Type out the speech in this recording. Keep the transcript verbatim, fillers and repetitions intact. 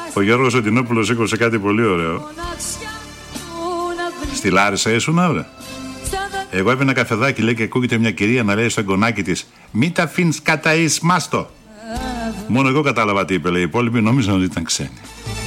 Ο Γιώργος Οτινόπουλος σήκωσε κάτι πολύ ωραίο. Στη Λάρισα ήσουν, αύριο. Εγώ έπαιρνα καφεδάκι, λέει, και ακούγεται μια κυρία να λέει στο εγγονάκι της: «Μη τα αφήνεις κατά εις μάστο». Μόνο εγώ κατάλαβα τι είπε, λέει. Οι υπόλοιποι νόμιζαν ότι ήταν ξένοι.